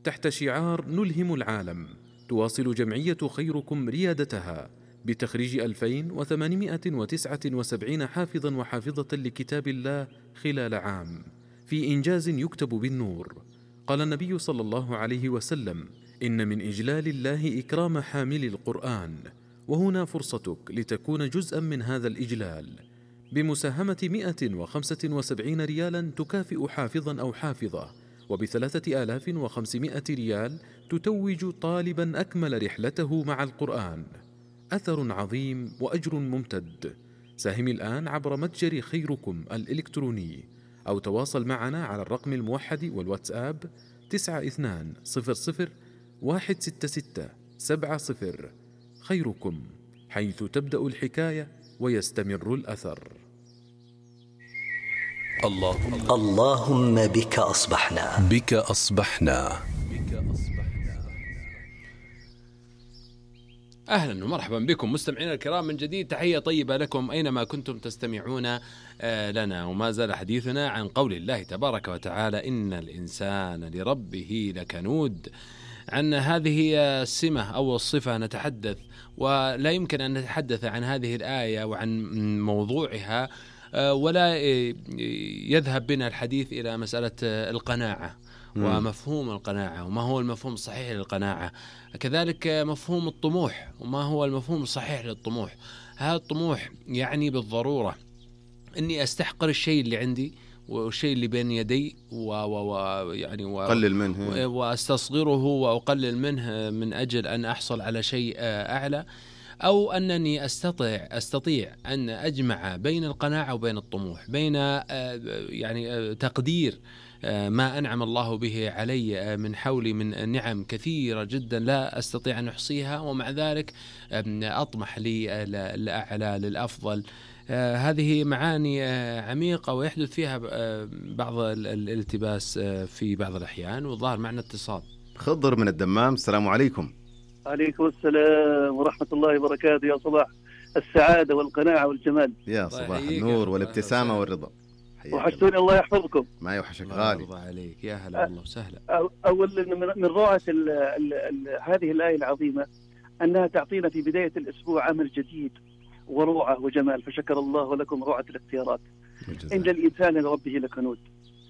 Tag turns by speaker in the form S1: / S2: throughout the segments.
S1: تحت شعار نلهم العالم، تواصل جمعية خيركم ريادتها بتخريج 2879 حافظا وحافظة لكتاب الله خلال عام، في إنجاز يكتب بالنور. قال النبي صلى الله عليه وسلم: إن من إجلال الله إكرام حامل القرآن، وهنا فرصتك لتكون جزءا من هذا الإجلال بمساهمة 175 ريالا تكافئ حافظا أو حافظة، وب3500 ريال تتوج طالبا أكمل رحلته مع القرآن. أثر عظيم وأجر ممتد. ساهم الآن عبر متجر خيركم الإلكتروني، أو تواصل معنا على الرقم الموحد والواتساب 9200166770. خيركم، حيث تبدأ الحكاية ويستمر الأثر.
S2: اللهم بك أصبحنا.
S3: أهلا ومرحبا بكم مستمعينا الكرام من جديد. تحية طيبة لكم أينما كنتم تستمعون لنا. وما زال حديثنا عن قول الله تبارك وتعالى: إن الإنسان لربه لكنود. عن هذه السمة أو الصفة نتحدث، ولا يمكن أن نتحدث عن هذه الآية وعن موضوعها ولا يذهب بنا الحديث إلى مسألة القناعة ومفهوم القناعة، وما هو المفهوم الصحيح للقناعة، كذلك مفهوم الطموح وما هو المفهوم الصحيح للطموح. هذا الطموح يعني بالضرورة أني أستحقر الشيء اللي عندي والشيء اللي بين يدي ويعني
S4: أقلل منه
S3: وأستصغره وأقلل منه من أجل أن أحصل على شيء أعلى، أو أنني أستطيع أن أجمع بين القناعة وبين الطموح، بين يعني تقدير ما أنعم الله به علي من حولي من نعم كثيرة جدا لا أستطيع أن أحصيها، ومع ذلك أطمح للأعلى للأفضل. هذه معاني عميقة ويحدث فيها بعض الالتباس في بعض الأحيان. والظاهر معنا اتصال.
S4: خضر من الدمام، السلام عليكم.
S5: عليكم السلام ورحمة الله وبركاته. يا صباح السعادة والقناعة والجمال.
S4: يا صباح النور والابتسامة والرضا.
S5: وحشتوني، الله يحفظكم.
S4: ما يوحشك غالي.
S3: الله عليك، يا هلا والله وسهلا.
S5: أولا من روعة هذه الآية العظيمة أنها تعطينا في بداية الأسبوع عمل جديد وروعة وجمال، فشكر الله لكم روعة الاختيارات. إن الإنسان لربه لكنود.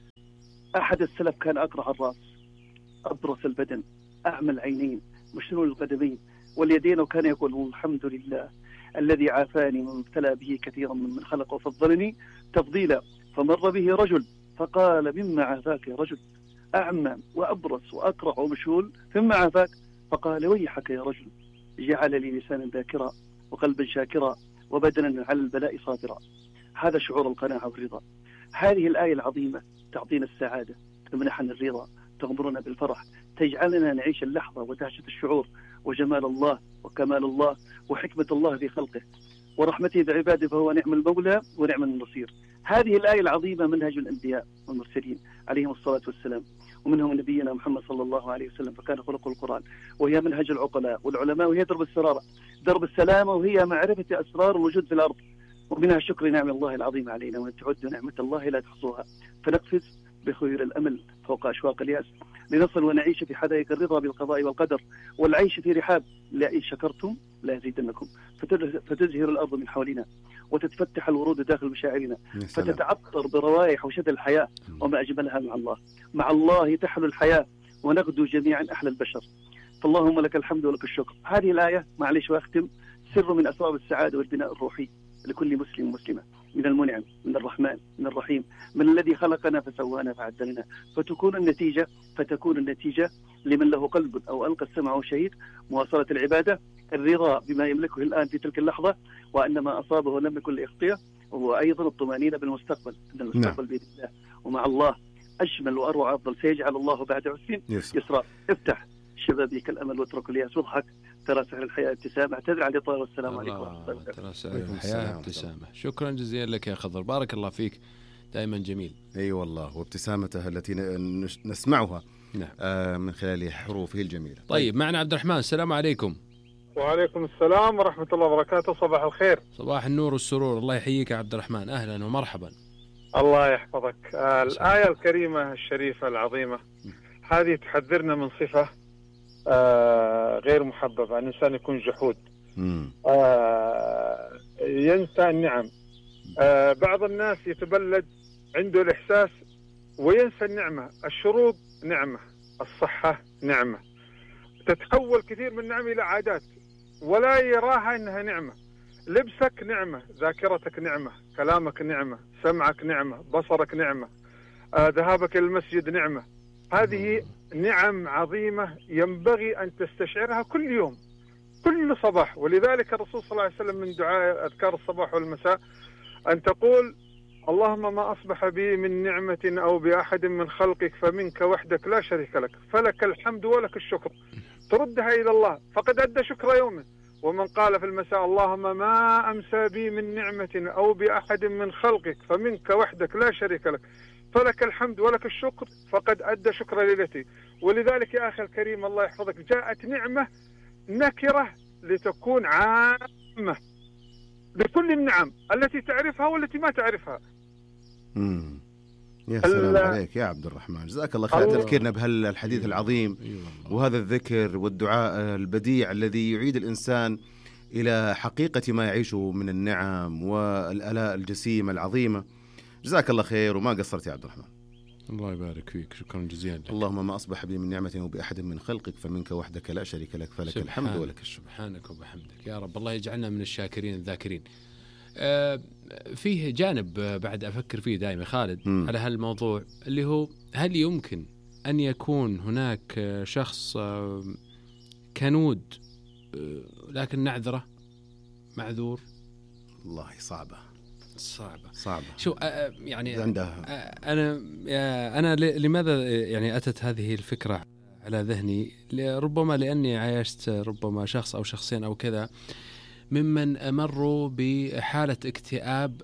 S5: أحد السلف كان أقرع الرأس، أبرص البدن، أعمى العينين، مشلول القدمين واليدين، وكان يقول: الحمد لله الذي عافاني من ابتلى به كثيرا من خلق وفضلني تفضيلا. فمر به رجل فقال: مما عافاك يا رجل؟ أعمى وأبرص وأقرع ومشلول، مما عافاك؟ فقال: ويحك يا رجل، جعل لي لسانا ذاكرا وقلبا شاكرا وبدنا على البلاء صابرا. هذا شعور القناعة والرضا. هذه الآية العظيمة تعطينا السعادة، تمنحنا الرضا، تغمرنا بالفرح، تجعلنا نعيش اللحظة ودهشة الشعور وجمال الله وكمال الله وحكمة الله في خلقه ورحمته بعباده، فهو نعم المولى ونعم النصير. هذه الآية العظيمة منهج الأنبياء والمرسلين عليهم الصلاة والسلام، ومنهم نبينا محمد صلى الله عليه وسلم، فكان خلق القرآن، وهي منهج العقلاء والعلماء، وهي درب السلامة، وهي معرفة أسرار الوجود في الأرض، ومنها شكر نعم الله العظيم علينا، وأن تعدوا نعمة الله لا تحصوها، فنقفز بخير الأمل فوق أشواق الياس، لنصل ونعيش في حدائق الرضا بالقضاء والقدر، والعيش في رحاب لئن شكرتم لا يزيدنكم، فتزهر الأرض من حولنا وتتفتح الورود داخل مشاعرنا، فتتعطر بروائح وشد الحياة، وما أجملها مع الله. مع الله تحلو الحياة ونغدو جميعا أحلى البشر. فاللهم لك الحمد ولك الشكر. هذه الآية معلش وأختم، سر من أسباب السعادة والبناء الروحي لكل مسلم ومسلمة، من المنعم، من الرحمن، من الرحيم، من الذي خلقنا فسوانا فعدلنا، فتكون النتيجة لمن له قلب أو ألقى السمع وشهيد مواصلة العبادة، الرضا بما يملكه الآن في تلك اللحظة، وأن ما أصابه لم يكن ليخطئه، وهو أيضا الطمأنينة بالمستقبل، أن المستقبل بيد الله، ومع الله أجمل وأروع أفضل. سيجعل الله بعد عسر يسرا. افتح شبابيك الأمل واترك الياس واضحك، ترى سهل الحياة ابتسامة. اعتذر عن الإطالة والسلام عليكم ورحمة الله وبركاته.
S3: ترى سهل الحياة ابتسامة. شكرا جزيلا لك يا خضر، بارك الله فيك، دائما جميل.
S4: أي والله، وابتسامته التي نسمعها من خلال حروفه الجميلة.
S3: طيب معنا عبد الرحمن، السلام عليكم.
S6: وعليكم السلام ورحمة الله وبركاته. صباح الخير.
S3: صباح النور والسرور، الله يحييك يا عبد الرحمن، أهلا ومرحبا.
S6: الله يحفظك. الآية الكريمة الشريفة العظيمة هذه تحذرنا من صفة غير محببة، أن الإنسان يكون جحود، ينسى النعم. بعض الناس يتبلد عنده الإحساس وينسى النعمة. الشروب نعمة، الصحة نعمة، تتحول كثير من النعم إلى عادات ولا يراها إنها نعمة. لبسك نعمة، ذاكرتك نعمة، كلامك نعمة، سمعك نعمة، بصرك نعمة، ذهابك إلى المسجد نعمة. هذه نعم عظيمة ينبغي أن تستشعرها كل يوم كل صباح. ولذلك الرسول صلى الله عليه وسلم من دعاء أذكار الصباح والمساء أن تقول: اللهم ما أصبح بي من نعمة أو بأحد من خلقك فمنك وحدك لا شريك لك، فلك الحمد ولك الشكر. تردها إلى الله، فقد أدى شكر يومه. ومن قال في المساء: اللهم ما أمسى بي من نعمة أو بأحد من خلقك فمنك وحدك لا شريك لك، فلك الحمد ولك الشكر، فقد أدى شكر ليلتي. ولذلك يا أخي الكريم الله يحفظك، جاءت نعمة نكرة لتكون عامة بكل النعم التي تعرفها والتي ما تعرفها.
S4: يا سلام عليك يا عبد الرحمن، جزاك الله خير تذكيرنا بهالحديث العظيم وهذا الذكر والدعاء البديع الذي يعيد الإنسان إلى حقيقة ما يعيشه من النعم والآلاء الجسيمة العظيمة. جزاك الله خير وما قصرت يا عبد الرحمن.
S3: الله يبارك فيك، شكرا جزيلا لك.
S4: اللهم ما أصبح بي من نعمة وبأحد من خلقك فمنك وحدك لا شريك لك، فلك الحمد ولك الشكر.
S3: سبحانك وبحمدك يا رب، الله يجعلنا من الشاكرين الذاكرين. فيه جانب بعد أفكر فيه دائما خالد على هالموضوع، اللي هو هل يمكن أن يكون هناك شخص كنود لكن نعذره معذور؟
S4: والله صعبة.
S3: شو يعني أنا لماذا يعني أتت هذه الفكرة على ذهني؟ ربما لأني عايشت ربما شخص أو شخصين أو كذا ممن مروا بحالة اكتئاب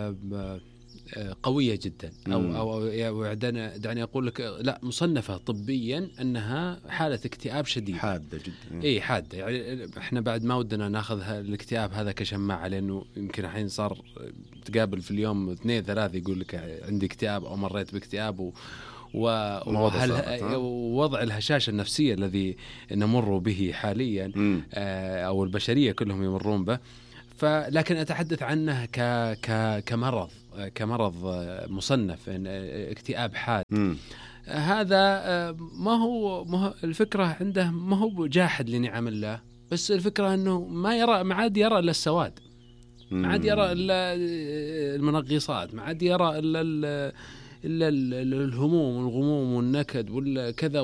S3: قوية جدا أو دعني أقول لك لا، مصنفة طبيا أنها حالة اكتئاب شديد،
S4: حادة جدا.
S3: إيه حادة. يعني إحنا بعد ما ودنا ناخذ الاكتئاب هذا كشماعة، لأنه يمكن الحين صار تقابل في اليوم 2-3 يقول لك عندي اكتئاب أو مريت باكتئاب ووضع الهشاشة النفسية الذي نمر به حاليا أو البشرية كلهم يمرون به. لكن أتحدث عنه كمرض مصنف اكتئاب حاد. هذا ما هو الفكرة عنده، ما هو جاحد لنعم الله، بس الفكرة أنه ما عاد يرى إلا السواد، ما عاد يرى إلا المنغصات، ما عاد يرى إلا الهموم والغموم والنكد والكذا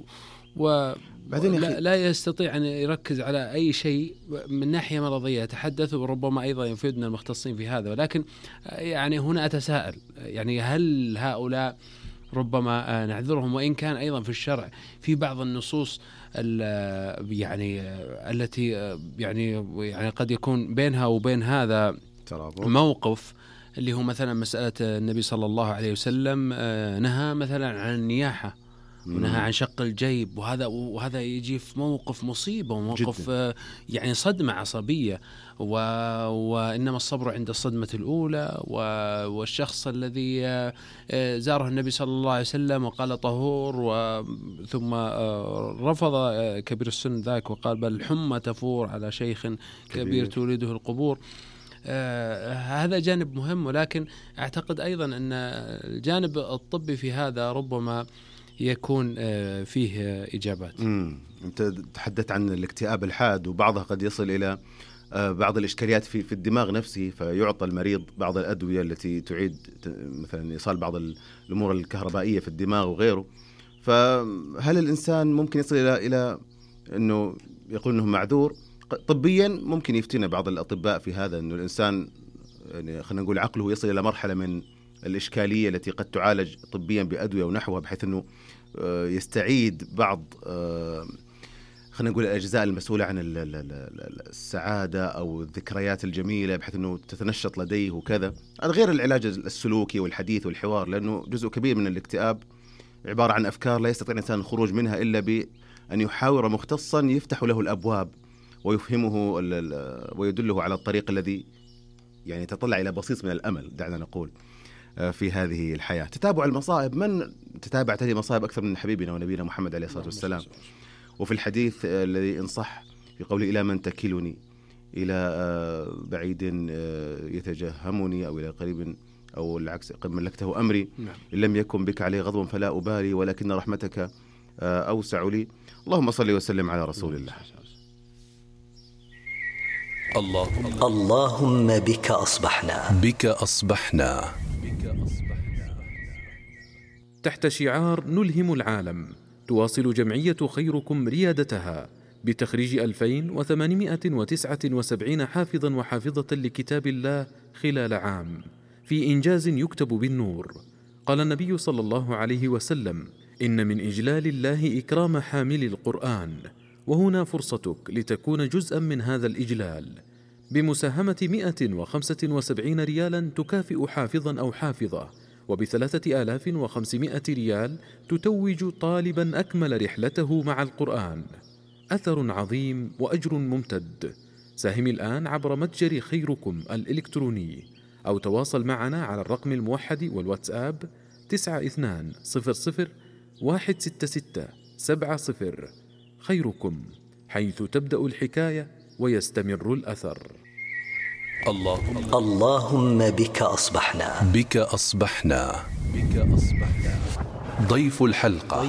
S3: لا يستطيع أن يركز على أي شيء من ناحية مرضية. أتحدث وربما أيضا يفيدنا المختصين في هذا، ولكن يعني هنا أتساءل، يعني هل هؤلاء ربما نعذرهم، وإن كان أيضا في الشرع في بعض النصوص يعني التي يعني قد يكون بينها وبين هذا موقف، اللي هو مثلا مسألة النبي صلى الله عليه وسلم نهى مثلا عن النياحة ونهى عن شق الجيب، وهذا يجي في موقف مصيبة وموقف يعني صدمة عصبية، وإنما الصبر عند الصدمة الأولى. والشخص الذي زاره النبي صلى الله عليه وسلم وقال طهور، ثم رفض كبير السن ذاك وقال بل حمى تفور على شيخ كبير تولده القبور. هذا جانب مهم، ولكن أعتقد أيضا أن الجانب الطبي في هذا ربما يكون فيه إجابات.
S4: أنت تحدثت عن الاكتئاب الحاد، وبعضها قد يصل إلى بعض الإشكاليات في الدماغ نفسه، فيعطى المريض بعض الأدوية التي تعيد مثلا إيصال بعض الأمور الكهربائية في الدماغ وغيره. فهل الإنسان ممكن يصل إلى أنه يقول أنه معذور؟ طبيا ممكن يفتينا بعض الأطباء في هذا، أنه الإنسان يعني خلينا نقول عقله يصل إلى مرحلة من الإشكالية التي قد تعالج طبيا بأدوية ونحوها، بحيث أنه يستعيد بعض خلينا نقول الأجزاء المسؤولة عن السعادة أو الذكريات الجميلة، بحيث أنه تتنشط لديه وكذا. هذا غير العلاج السلوكي والحديث والحوار، لأنه جزء كبير من الاكتئاب عبارة عن أفكار لا يستطيع الإنسان الخروج منها إلا بأن يحاور مختصا يفتح له الأبواب ويفهمه ويدله على الطريق الذي يعني تطلع إلى بصيص من الأمل، دعنا نقول. في هذه الحياة. تتابع المصائب، من تتابعت هذه المصائب أكثر من حبيبنا ونبينا محمد عليه الصلاة والسلام. وفي الحديث الذي إن صح في قوله إلى من تكلني، إلى بعيد يتجهمني أو إلى قريب أو العكس قد ملكته أمري، إن لم يكن بك عليه غضب فلا أبالي ولكن رحمتك أوسع لي. اللهم صل وسلم على رسول الله.
S2: اللهم بك أصبحنا.
S1: تحت شعار نلهم العالم، تواصل جمعية خيركم ريادتها بتخريج 2879 حافظا وحافظة لكتاب الله خلال عام في إنجاز يكتب بالنور. قال النبي صلى الله عليه وسلم: إن من إجلال الله إكرام حامل القرآن، وهنا فرصتك لتكون جزءا من هذا الإجلال بمساهمة 175 ريالا تكافئ حافظا أو حافظة، وب3500 ريال تتوج طالبا أكمل رحلته مع القرآن. أثر عظيم وأجر ممتد. ساهم الآن عبر متجر خيركم الإلكتروني أو تواصل معنا على الرقم الموحد والواتساب 9200166770. خيركم، حيث تبدأ الحكاية ويستمر الأثر.
S2: اللهم بك أصبحنا.
S7: ضيف الحلقة.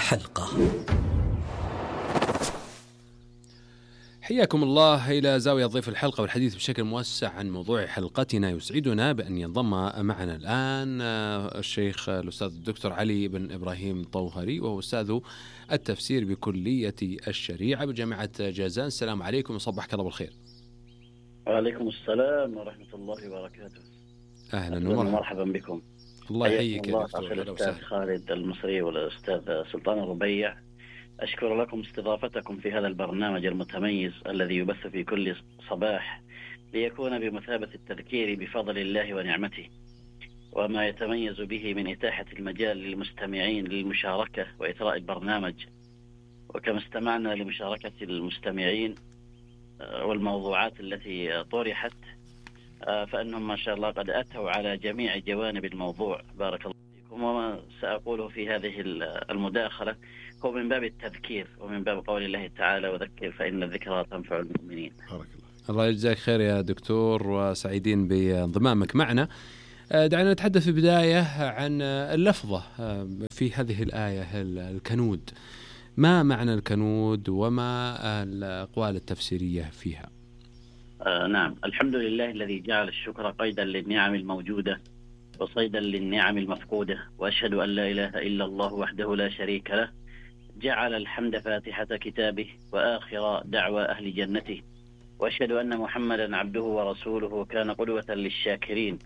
S3: حياكم الله إلى زاوية ضيف الحلقة والحديث بشكل موسع عن موضوع حلقتنا. يسعدنا بأن ينضم معنا الآن الشيخ الأستاذ الدكتور علي بن إبراهيم طوهري، وهو أستاذ التفسير بكلية الشريعة بجامعة جازان. السلام عليكم وصبحك الله بالخير.
S8: وعليكم السلام ورحمة الله وبركاته.
S3: أهلا ومرحبا
S8: بكم.
S3: الله يحييك يا
S8: دكتور. الأستاذ خالد المصري والأستاذ سلطان الربيع، أشكر لكم استضافتكم في هذا البرنامج المتميز الذي يبث في كل صباح ليكون بمثابة التذكير بفضل الله ونعمته، وما يتميز به من إتاحة المجال للمستمعين للمشاركة وإثراء البرنامج. وكما استمعنا لمشاركة المستمعين والموضوعات التي طرحت، فإنهم ما شاء الله قد أتوا على جميع جوانب الموضوع. بارك الله فيكم. وما سأقوله في هذه المداخلة هو من باب التذكير ومن باب قول الله تعالى: وذكر فإن الذكرى تنفع المؤمنين.
S3: الله يجزاك خير يا دكتور، وسعيدين بانضمامك معنا. دعنا نتحدث في البداية عن اللفظة في هذه الآية، الكنود. ما معنى الكنود وما الأقوال التفسيرية فيها؟
S8: نعم، الحمد لله الذي جعل الشكر قيدا للنعم الموجودة وصيدا للنعم المفقودة، وأشهد أن لا إله إلا الله وحده لا شريك له، جعل الحمد فاتحة كتابه وآخر دعوى أهل جنته، وأشهد أن محمدا عبده ورسوله كان قدوة للشاكرين،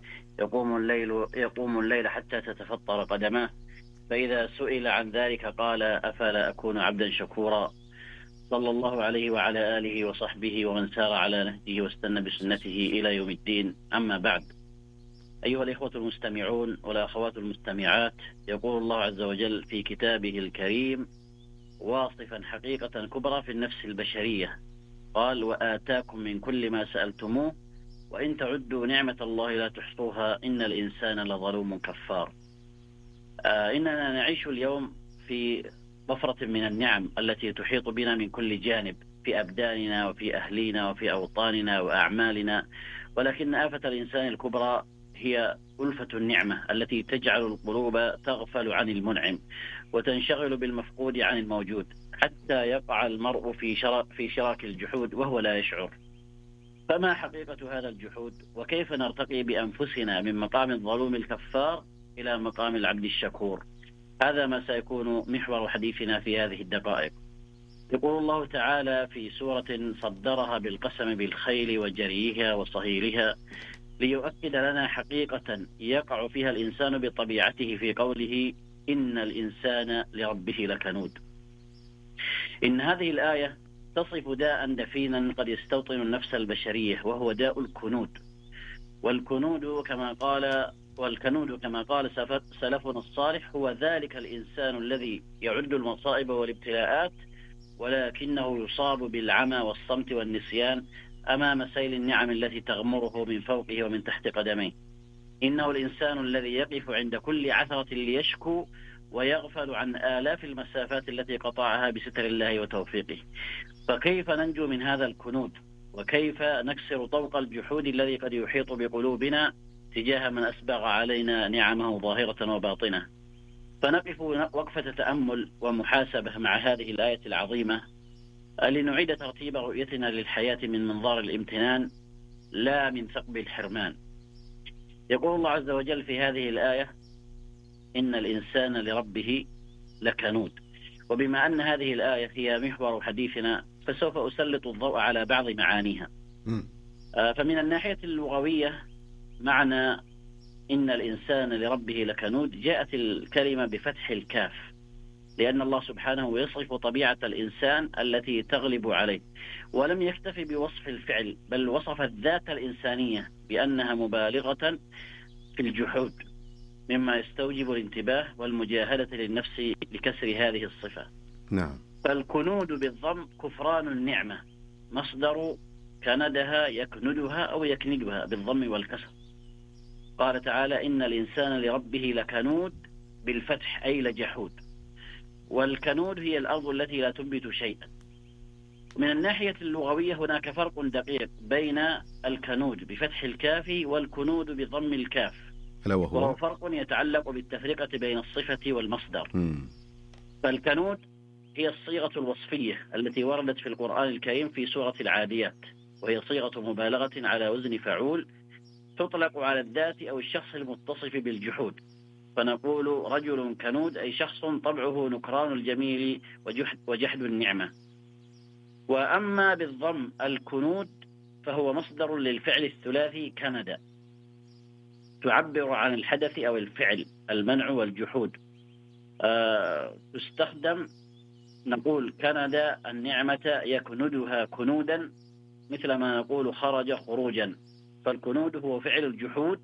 S8: يقوم الليل حتى تتفطر قدماه، فإذا سئل عن ذلك قال: أفلا أكون عبدا شكورا. صلى الله عليه وعلى آله وصحبه ومن سار على نهجه واستنى بسنته إلى يوم الدين. أما بعد، أيها الإخوة المستمعون والأخوات المستمعات، يقول الله عز وجل في كتابه الكريم واصفا حقيقة كبرى في النفس البشرية، قال: وآتاكم من كل ما سألتموه وإن تعدوا نعمة الله لا تحصوها إن الإنسان لظلوم كفار. إننا نعيش اليوم في طفرة من النعم التي تحيط بنا من كل جانب، في أبداننا وفي أهلينا وفي أوطاننا وأعمالنا، ولكن آفة الإنسان الكبرى هي ألفة النعمة التي تجعل القلوب تغفل عن المنعم وتنشغل بالمفقود عن الموجود، حتى يقع المرء في شراك الجحود وهو لا يشعر. فما حقيقة هذا الجحود؟ وكيف نرتقي بأنفسنا من مقام الظلوم الكفار إلى مقام العبد الشكور؟ هذا ما سيكون محور حديثنا في هذه الدقائق. يقول الله تعالى في سورة صدرها بالقسم بالخيل وجريها وصهيلها ليؤكد لنا حقيقة يقع فيها الإنسان بطبيعته في قوله: إن الإنسان لربه لكنود. إن هذه الآية تصف داء دفينا قد يستوطن النفس البشرية، وهو داء الكنود. والكنود كما قال سلفنا الصالح هو ذلك الإنسان الذي يعد المصائب والابتلاءات ولكنه يصاب بالعمى والصمت والنسيان أمام سيل النعم التي تغمره من فوقه ومن تحت قدميه. إنه الإنسان الذي يقف عند كل عثرة ليشكو ويغفل عن آلاف المسافات التي قطعها بستر الله وتوفيقه. فكيف ننجو من هذا الكنود؟ وكيف نكسر طوق الجحود الذي قد يحيط بقلوبنا تجاه من أسبغ علينا نعمه ظاهرة وباطنة؟ فنقف وقفة تأمل ومحاسبة مع هذه الآية العظيمة لنعيد ترتيب رؤيتنا للحياة من منظار الامتنان لا من ثقب الحرمان. يقول الله عز وجل في هذه الآية: إن الإنسان لربه لكنود. وبما أن هذه الآية هي محور حديثنا فسوف أسلط الضوء على بعض معانيها. فمن الناحية اللغوية معنى إن الإنسان لربه لكنود جاءت الكلمة بفتح الكاف، لأن الله سبحانه يصف طبيعة الإنسان التي تغلب عليه، ولم يكتفي بوصف الفعل بل وصف الذات الإنسانية بأنها مبالغة في الجحود، مما يستوجب الانتباه والمجاهدة للنفس لكسر هذه الصفة.
S4: نعم.
S8: فالكنود بالضم كفران النعمة، مصدر كندها يكندها أو يكندها بالضم والكسر. قال تعالى: إن الإنسان لربه لكنود بالفتح أي لجحود. والكنود هي الأرض التي لا تنبت شيئا. من الناحية اللغوية هناك فرق دقيق بين الكنود بفتح الكاف والكنود بضم الكاف، وهو فرق يتعلق بالتفرقة بين الصفة والمصدر. فالكنود هي الصيغة الوصفية التي وردت في القرآن الكريم في سورة العاديات، وهي صيغة مبالغة على وزن فعول تطلق على الذات أو الشخص المتصف بالجحود، فنقول رجل كنود أي شخص طبعه نكران الجميل وجحد النعمة. وأما بالضم الكنود فهو مصدر للفعل الثلاثي كند، تعبر عن الحدث أو الفعل، المنع والجحود. تستخدم نقول كند النعمة يكندها كنودا، مثل ما نقول خرج خروجا. فالكنود هو فعل الجحود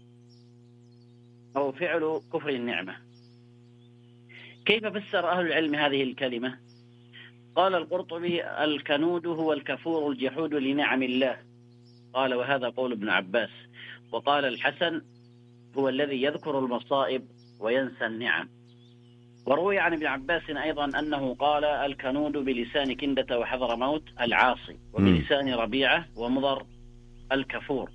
S8: أو فعل كفر النعمة. كيف فسر أهل العلم هذه الكلمة؟ قال القرطبي: الكنود هو الكفور الجحود لنعم الله. قال: وهذا قول ابن عباس. وقال الحسن: هو الذي يذكر المصائب وينسى النعم. وروي عن ابن عباس أيضا أنه قال: الكنود بلسان كندة وحضر موت العاصي، وبلسان ربيعة ومضر الكفور.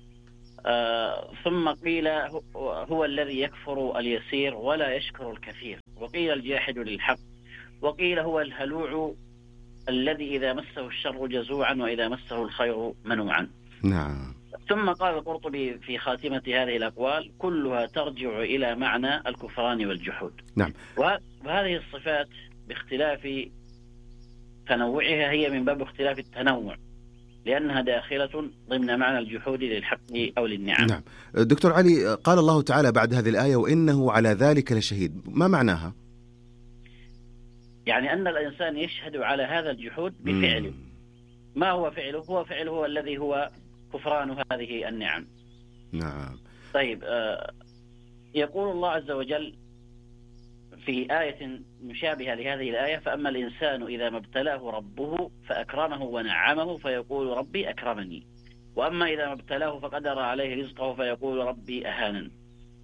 S8: ثم قيل هو الذي يكفر اليسير ولا يشكر الكثير، وقيل الجاحد للحق، وقيل هو الهلوع الذي إذا مسه الشر جزوعا وإذا مسه الخير منوعا.
S4: نعم.
S8: ثم قال القرطبي في خاتمة هذه الأقوال: كلها ترجع إلى معنى الكفران والجحود.
S4: نعم.
S8: وهذه الصفات باختلاف تنوعها هي من باب اختلاف التنوع، لأنها داخلة ضمن معنى الجحود للحق أو للنعم.
S4: نعم. دكتور علي، قال الله تعالى بعد هذه الآية: وإنه على ذلك لشهيد. ما معناها؟
S8: يعني أن الإنسان يشهد على هذا الجحود بفعله. ما هو فعله؟ هو فعله الذي هو كفران هذه النعم.
S4: نعم.
S8: طيب، يقول الله عز وجل في آية مشابهة لهذه الآية: فأما الإنسان إذا ما ابتلاه ربه فأكرمه ونعمه فيقول ربي أكرمني، وأما إذا ما ابتلاه فقدر عليه رزقه فيقول ربي أهانن.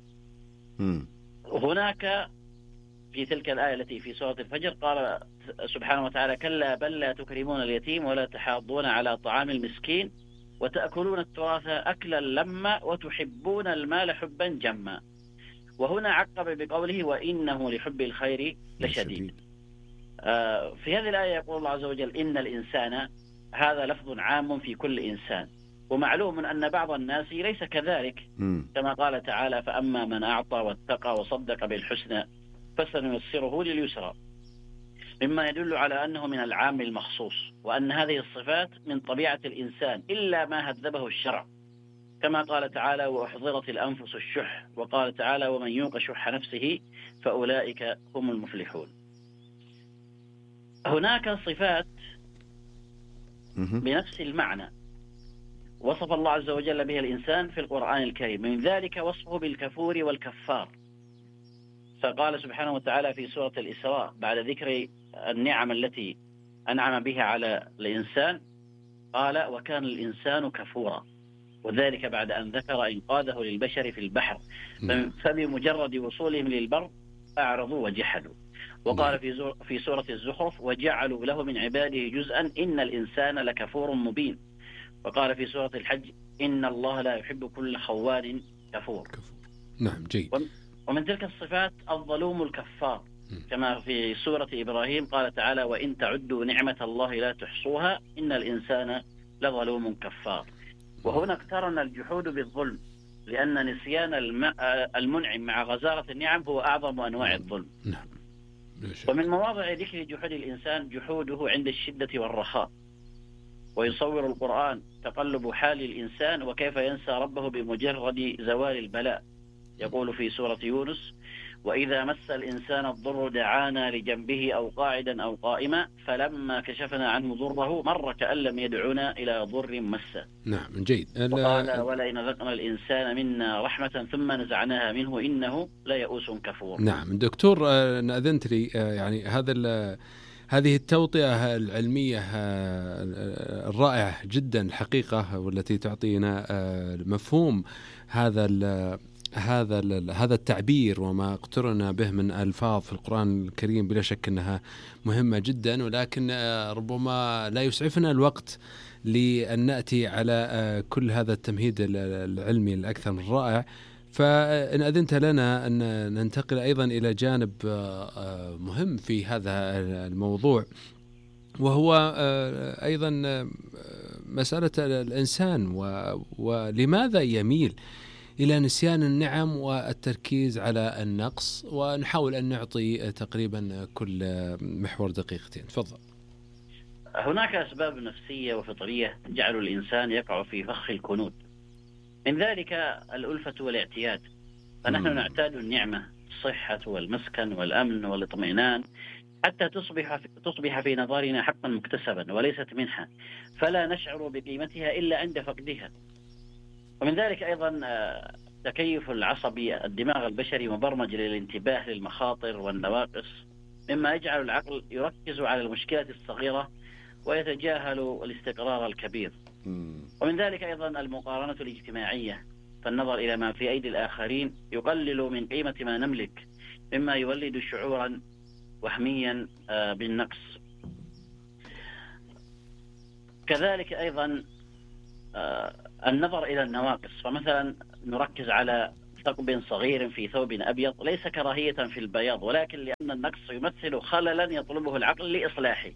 S8: هناك في تلك الآية التي في سورة الفجر قال سبحانه وتعالى: كلا بل لا تكرمون اليتيم ولا تحاضون على طعام المسكين وتأكلون التراث أكلا لما وتحبون المال حبا جما. وهنا عقب بقوله: وإنه لحب الخير لشديد. في هذه الآية يقول الله عز وجل: إن الإنسان، هذا لفظ عام في كل إنسان، ومعلوم أن بعض الناس ليس كذلك، كما قال تعالى: فأما من أعطى واتقى وصدق بالحسنى فسنيسره لليسرى، مما يدل على أنه من العام المخصوص، وأن هذه الصفات من طبيعة الإنسان إلا ما هذبه الشرع، كما قال تعالى: وأحضرت الأنفس الشح، وقال تعالى: ومن يوق شح نفسه فأولئك هم المفلحون. هناك صفات بنفس المعنى وصف الله عز وجل بها الإنسان في القرآن الكريم، من ذلك وصفه بالكفور والكفار. فقال سبحانه وتعالى في سورة الإسراء بعد ذكر النعم التي أنعم بها على الإنسان، قال: وكان الإنسان كفورا. وذلك بعد أن ذكر إنقاذه للبشر في البحر، فبمجرد وصولهم للبر أعرضوا وجحدوا. وقال في سورة الزخرف: وجعلوا له من عباده جزءا إن الإنسان لكفور مبين. وقال في سورة الحج: إن الله لا يحب كل خوان كفور.
S3: نعم، جيد.
S8: ومن تلك الصفات الظلوم الكفار، كما في سورة إبراهيم قال تعالى: وإن تعدوا نعمة الله لا تحصوها إن الإنسان لظلوم كفار. وهنا اقترن الجحود بالظلم، لأن نسيان المنعم مع غزارة النعم هو أعظم أنواع الظلم.
S3: نعم.
S8: ومن مواضع ذكر جحود الإنسان جحوده عند الشدة والرخاء. ويصور القرآن تقلب حال الإنسان وكيف ينسى ربه بمجرد زوال البلاء. يقول في سورة يونس: وإذا مس الإنسان الضر دعانا لجنبه أو قاعدا أو قائما فلما كشفنا عنه ضره مر كأن لم يدعونا إلى ضر مسه.
S3: نعم، جيد.
S8: وقال: ولئن ذقنا الإنسان منا رحمة ثم نزعناها منه إنه ليئوس كفور.
S3: نعم دكتور، أذنت لي يعني هذه التوطئة العلمية الرائعة جدا الحقيقة، والتي تعطينا مفهوم هذا التعبير وما اقترنا به من ألفاظ في القرآن الكريم. بلا شك أنها مهمة جدا، ولكن ربما لا يسعفنا الوقت لأن نأتي على كل هذا التمهيد العلمي الأكثر من رائع. فإن أذنت لنا أن ننتقل أيضا إلى جانب مهم في هذا الموضوع، وهو أيضا مسألة الإنسان ولماذا يميل إلى نسيان النعم والتركيز على النقص. ونحاول أن نعطي تقريبا كل محور دقيقتين. تفضل.
S8: هناك أسباب نفسية وفطرية تجعل الإنسان يقع في فخ الكنود، من ذلك الألفة والاعتياد. فنحن نعتاد النعمة، الصحة والمسكن والأمن والاطمئنان، حتى تصبح في نظرنا حقا مكتسبا وليست منحة، فلا نشعر بقيمتها إلا عند فقدها. ومن ذلك أيضا تكيف العصبي. الدماغ البشري مبرمج للانتباه للمخاطر والنواقص، مما يجعل العقل يركز على المشكلة الصغيرة ويتجاهل الاستقرار الكبير. ومن ذلك أيضا المقارنة الاجتماعية، فالنظر إلى ما في أيدي الآخرين يقلل من قيمة ما نملك، مما يولد شعورا وهميا بالنقص. كذلك أيضا النظر إلى النواقص، فمثلا نركز على ثقب صغير في ثوب أبيض ليس كراهية في البياض، ولكن لأن النقص يمثل خللا يطلبه العقل لإصلاحه.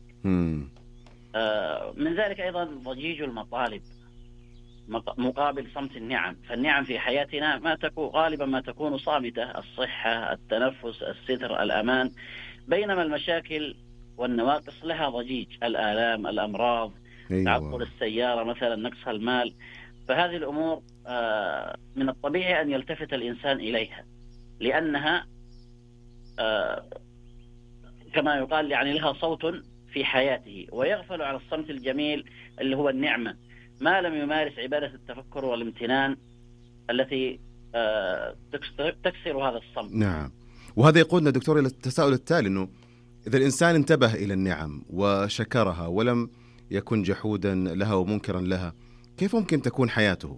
S8: من ذلك أيضا ضجيج المطالب مقابل صمت النعم. فالنعم في حياتنا غالبا ما تكون صامتة: الصحة، التنفس، الستر، الأمان، بينما المشاكل والنواقص لها ضجيج: الآلام، الأمراض، تعطل السيارة مثلا، نقص المال. فهذه الأمور من الطبيعي أن يلتفت الإنسان إليها، لأنها كما يقال يعني لها صوت في حياته، ويغفل على الصمت الجميل اللي هو النعمة ما لم يمارس عبادة التفكر والامتنان التي تكسر هذا الصمت.
S4: نعم. وهذا يقودنا دكتور إلى التساؤل التالي، أنه إذا الإنسان انتبه إلى النعم وشكرها ولم يكن جحودا لها ومنكرا لها، كيف ممكن تكون حياته؟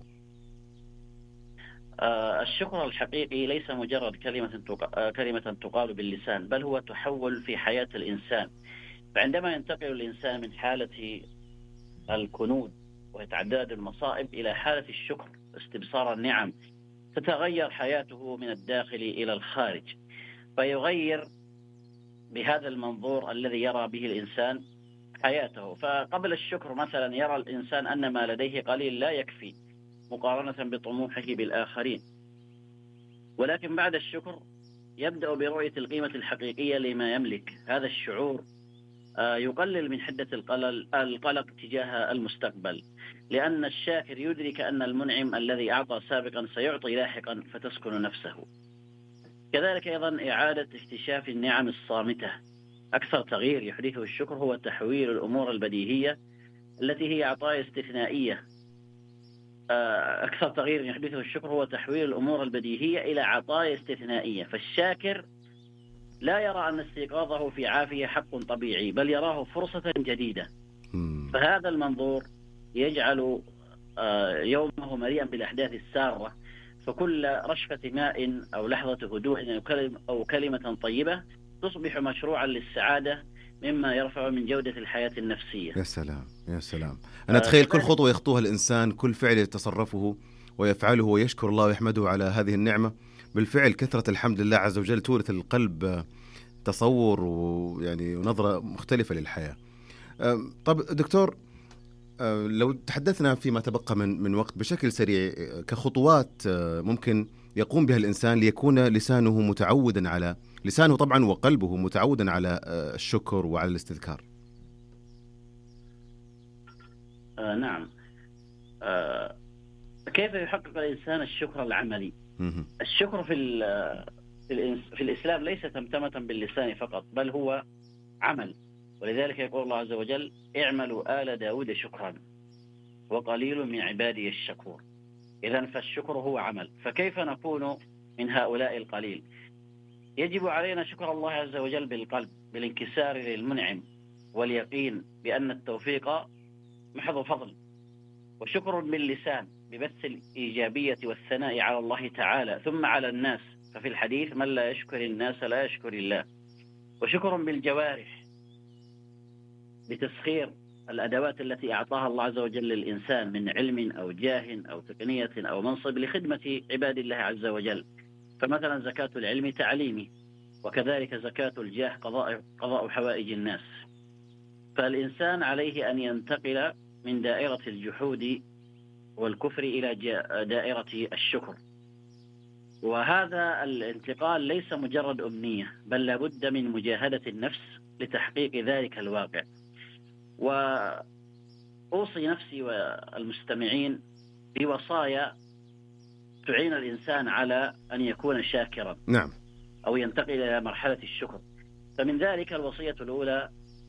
S8: الشكر الحقيقي ليس مجرد كلمة تقال باللسان، بل هو تحول في حياة الإنسان. فعندما ينتقل الإنسان من حالة الكنود وتعداد المصائب إلى حالة الشكر، استبصار النعم، تتغير حياته من الداخل إلى الخارج، فيغير بهذا المنظور الذي يرى به الإنسان حياته. فقبل الشكر مثلا يرى الإنسان أن ما لديه قليل لا يكفي مقارنة بطموحه بالآخرين، ولكن بعد الشكر يبدأ برؤية القيمة الحقيقية لما يملك. هذا الشعور يقلل من حدة القلق تجاه المستقبل، لأن الشاكر يدرك أن المنعم الذي أعطى سابقا سيعطي لاحقا، فتسكن نفسه. كذلك أيضا إعادة اكتشاف النعم الصامتة. أكثر تغيير يحدثه الشكر هو تحويل الأمور البديهية التي هي عطايا استثنائية. أكثر تغيير يحدثه الشكر هو تحويل الأمور البديهية إلى عطايا استثنائية. فالشاكر لا يرى أن استيقاظه في عافية حق طبيعي، بل يراه فرصة جديدة. فهذا المنظور يجعل يومه مليئا بالأحداث السارة، فكل رشفة ماء أو لحظة هدوء أو كلمة طيبة تصبح مشروعا للسعادة، مما يرفع من جودة الحياة النفسية.
S4: يا سلام يا سلام. أنا أتخيل كل خطوة يخطوها الإنسان، كل فعل يتصرفه ويفعله ويشكر الله ويحمده على هذه النعمة، بالفعل كثرة الحمد لله عز وجل تورث القلب تصور ويعني ونظرة مختلفة للحياة. طب دكتور، لو تحدثنا فيما تبقى من وقت بشكل سريع كخطوات ممكن يقوم بها الإنسان ليكون لسانه طبعا وقلبه متعودا على الشكر وعلى الاستذكار.
S8: نعم. كيف يحقق الإنسان الشكر العملي؟ الشكر في الإسلام ليس تمتمة باللسان فقط، بل هو عمل. ولذلك يقول الله عز وجل: اعملوا آل داود شكرا وقليل من عبادي الشكور. إذن فالشكر هو عمل، فكيف نكون من هؤلاء القليل؟ يجب علينا شكر الله عز وجل بالقلب، بالانكسار للمنعم، واليقين بأن التوفيق محض فضل، وشكر باللسان ببث الإيجابية والثناء على الله تعالى ثم على الناس، ففي الحديث: من لا يشكر الناس لا يشكر الله. وشكر بالجوارح بتسخير الأدوات التي أعطاها الله عز وجل للإنسان من علم أو جاه أو تقنية أو منصب لخدمة عباد الله عز وجل. فمثلا زكاة العلم تعليمي، وكذلك زكاة الجاه قضاء حوائج الناس. فالإنسان عليه أن ينتقل من دائرة الجحود والكفر إلى دائرة الشكر، وهذا الانتقال ليس مجرد أمنية، بل لابد من مجاهدة النفس لتحقيق ذلك الواقع. وأوصي نفسي والمستمعين بوصايا تعين الإنسان على أن يكون شاكرا،
S4: نعم،
S8: أو ينتقل إلى مرحلة الشكر. فمن ذلك الوصية الأولى: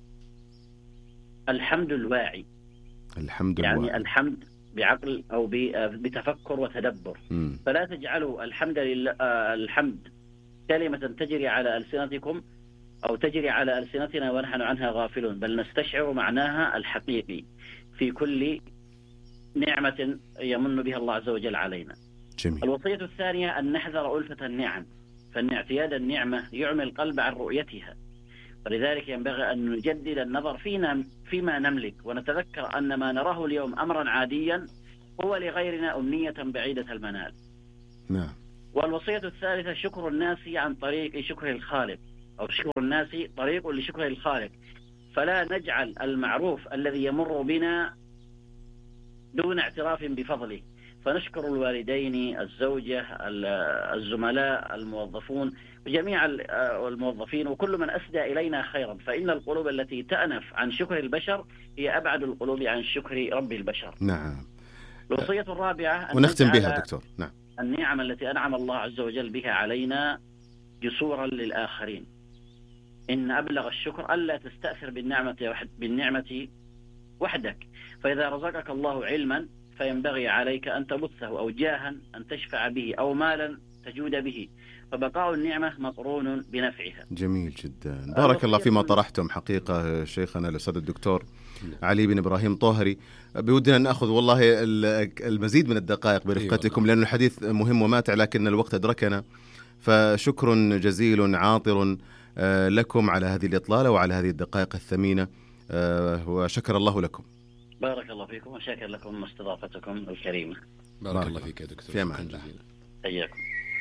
S8: الحمد الواعي. يعني الحمد بعقل أو بتفكر وتدبر. فلا تجعلوا الحمد لله الحمد كلمة تجري على ألسنتكم أو تجري على ألسنتنا ونحن عنها غافلون، بل نستشعر معناها الحقيقي في كل نعمة يمن بها الله عز وجل علينا.
S4: جميل.
S8: الوصية الثانية: أن نحذر ألفة النعم، فإن اعتياد النعمة يعمي القلب عن رؤيتها، ولذلك ينبغي أن نجدد النظر فيما نملك، ونتذكر أن ما نراه اليوم أمرا عاديا هو لغيرنا أمنية بعيدة المنال.
S4: نعم.
S8: والوصية الثالثة: شكر الناس عن طريق شكر الخالق، أو شكر الناس طريق لشكر الخالق، فلا نجعل المعروف الذي يمر بنا دون اعتراف بفضله، فنشكر الوالدين، الزوجة، الزملاء، الموظفون، جميع الموظفين، وكل من أسدى إلينا خيرا، فإن القلوب التي تأنف عن شكر البشر هي أبعد القلوب عن شكر رب البشر.
S4: نعم.
S8: الوصية الرابعة:
S4: ونختم بها دكتور. نعم.
S8: النعم التي أنعم الله عز وجل بها علينا جسورا للآخرين. إن أبلغ الشكر ألا تستأثر بالنعمة وحدك، فإذا رزقك الله علما فينبغي عليك أن تبثه، أو جاها أن تشفع به، أو مالا تجود به، فبقاء النعمة مقرون بنفعها.
S4: جميل جدا، بارك الله فيما طرحتم حقيقة شيخنا الأستاذ الدكتور علي بن إبراهيم طاهري. بودنا أن نأخذ والله المزيد من الدقائق برفقتكم، لأن الحديث مهم وماتع، لكن الوقت أدركنا. فشكر جزيل عاطر لكم على هذه الإطلالة وعلى هذه الدقائق الثمينة، وشكر الله لكم.
S8: بارك الله فيكم، وشكر لكم استضافتكم الكريمة.
S3: بارك الله فيك يا دكتور.
S4: في أمان الله.
S8: حياكم.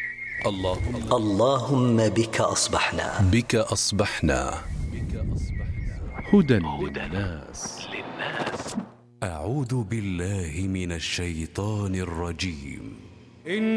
S2: اللهم بك أصبحنا
S1: هدى للناس.
S2: أعوذ بالله من الشيطان الرجيم.